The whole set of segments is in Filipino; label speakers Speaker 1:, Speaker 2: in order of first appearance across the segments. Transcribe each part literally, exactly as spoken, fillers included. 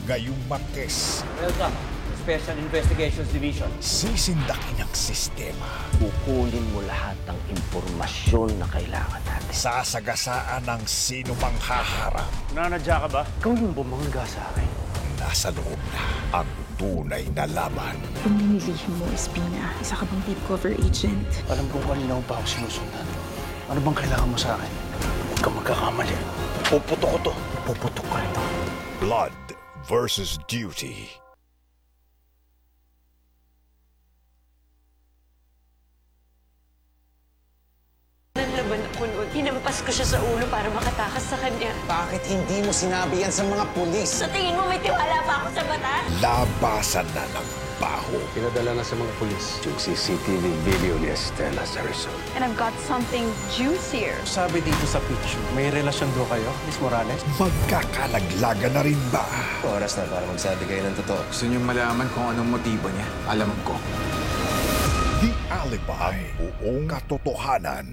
Speaker 1: ngayong Marquez.
Speaker 2: Welcome to Special Investigations Division.
Speaker 1: Sisindakin ang sistema.
Speaker 3: Kukunin mo lahat ng impormasyon na kailangan natin.
Speaker 1: Sasagasaan ng sino mang haharap.
Speaker 2: Nanadya ka ba?
Speaker 3: Ikaw yung bumangga sa akin.
Speaker 1: Nasa loob na ang tunay na laban.
Speaker 4: Kung ninilihim mo, Espina, isa ka bang takeover agent?
Speaker 3: Alam kong kanina pa ako sinusundan. Ano bang kailangan mo sa akin? Huwag kang magkakamali. Puputo ko to. Puputok ka rin.
Speaker 1: Blood versus duty.
Speaker 5: Nanlaban ako noon. Hinampas ko siya sa ulo para makatakas sa kanya.
Speaker 6: Bakit hindi mo sinabi yan sa mga pulis?
Speaker 5: Sa tingin mo may tiwala pa ako sa batas?
Speaker 1: Labasan na ng baho.
Speaker 7: Pinadala na sa mga pulis yung C C T V video ni Estela sa Rizal.
Speaker 8: And I've got something juicier.
Speaker 7: Sabi dito sa picture, may relasyon do kayo, Miss Morales?
Speaker 1: Magkakalaglaga na rin ba?
Speaker 9: Oras na para magsabi kayo ng totoo.
Speaker 10: Gusto niyong malaman kung anong motibo niya? Alam ko.
Speaker 1: The Alibi. Ang buong katotohanan.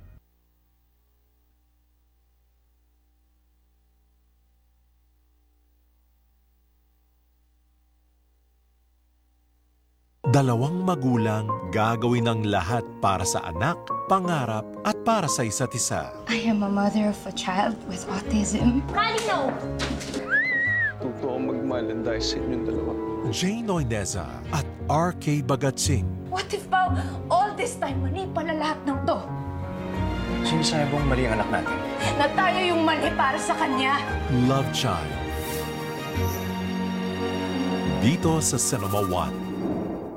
Speaker 11: Dalawang magulang gagawin ang lahat para sa anak, pangarap at para sa isa't isa.
Speaker 8: I am a mother of a child with autism.
Speaker 5: Kalino!
Speaker 7: Totoo magmahalan dahil sa inyong dalawa.
Speaker 11: Jane Noyneza at R K Bagatsing.
Speaker 8: What if ba all this time mali pala lahat ng to?
Speaker 3: Sinasabi mong mali ang anak natin.
Speaker 8: Na tayo yung mali para sa kanya.
Speaker 11: Love Child. Dito sa Cinema One.